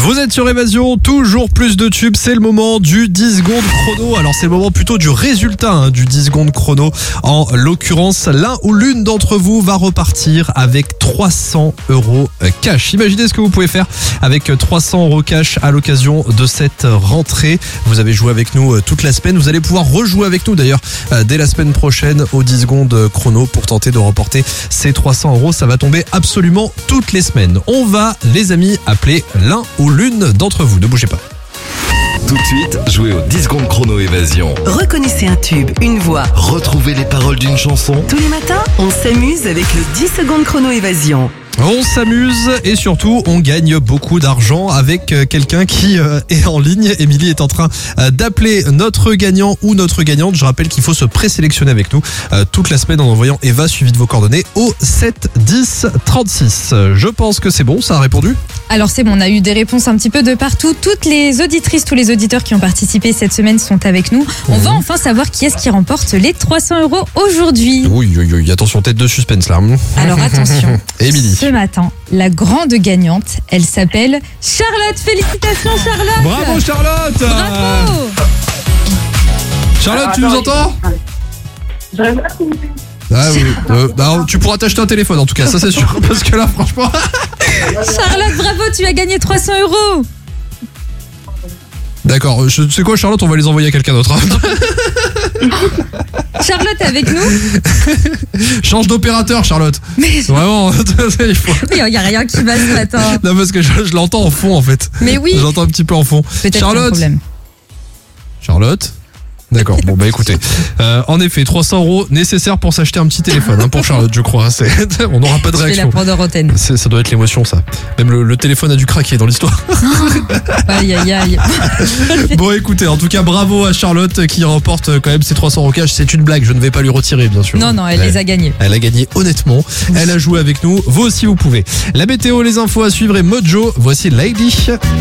Vous êtes sur Évasion, toujours plus de tubes, c'est le moment du 10 secondes chrono. Alors c'est le moment plutôt du résultat du 10 secondes chrono. En l'occurrence, l'un ou l'une d'entre vous va repartir avec 300 € cash. Imaginez ce que vous pouvez faire avec 300 € cash à l'occasion de cette rentrée. Vous avez joué avec nous toute la semaine, vous allez pouvoir rejouer avec nous d'ailleurs dès la semaine prochaine au 10 secondes chrono pour tenter de remporter ces 300 €. Ça va tomber absolument toutes les semaines. On va, les amis, appeler l'un ou l'une d'entre vous. Ne bougez pas. Tout de suite, jouez au 10 secondes chrono Évasion. Reconnaissez un tube, une voix. Retrouvez les paroles d'une chanson. Tous les matins, on s'amuse avec le 10 secondes chrono Évasion. On s'amuse et surtout on gagne beaucoup d'argent avec quelqu'un qui est en ligne. Émilie est en train d'appeler notre gagnant ou notre gagnante. Je rappelle qu'il faut se présélectionner avec nous toute la semaine en envoyant Eva suivi de vos coordonnées au 7 10 36. Je pense que c'est bon, ça a répondu. Alors c'est bon, on a eu des réponses un petit peu de partout. Toutes les auditrices, tous les auditeurs qui ont participé cette semaine sont avec nous. On va enfin savoir qui est-ce qui remporte les 300 € aujourd'hui. Oui, attention, tête de suspense là. Alors attention. Émilie. Ce matin, la grande gagnante, elle s'appelle Charlotte. Félicitations Charlotte. Bravo Charlotte. Bravo. Charlotte, tu nous entends? Ah oui. Tu pourras t'acheter un téléphone en tout cas, ça c'est sûr. Parce que là franchement... Charlotte, bravo, tu as gagné 300 €. D'accord, tu sais quoi Charlotte, on va les envoyer à quelqu'un d'autre. Charlotte est avec nous. Change d'opérateur Charlotte. Mais vraiment, il faut... il n'y a rien qui va ce matin. Non parce que je l'entends en fond en fait. Mais oui. Je l'entends un petit peu en fond. Peut-être Charlotte. un problème. D'accord, bon bah écoutez, en effet 300 € nécessaires pour s'acheter un petit téléphone pour Charlotte je crois, on n'aura pas de Je fais réaction. la prendre antenne. Ça doit être l'émotion ça, même le téléphone a dû craquer dans l'histoire. Aïe aïe aïe. Bon écoutez, en tout cas bravo à Charlotte qui remporte quand même ses 300 € cash. C'est une blague, je ne vais pas lui retirer bien sûr. Non, elle les a gagnés. Elle a gagné honnêtement, elle a joué avec nous, vous aussi vous pouvez. La météo, les infos à suivre et Mojo, voici Lady.